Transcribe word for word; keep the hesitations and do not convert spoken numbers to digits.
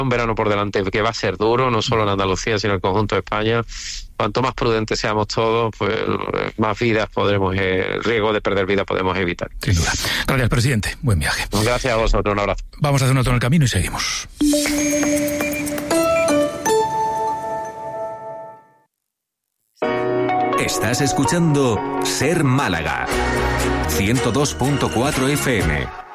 un verano por delante que va a ser duro, no solo en Andalucía, sino en el conjunto de España. Cuanto más prudentes seamos todos, pues más vidas podremos, eh, el riesgo de perder vidas podemos evitar. Sin duda. Gracias, presidente. Buen viaje. Gracias a vosotros. Un abrazo. Vamos a hacer un otro en el camino y seguimos. Estás escuchando Ser Málaga ciento dos punto cuatro F M.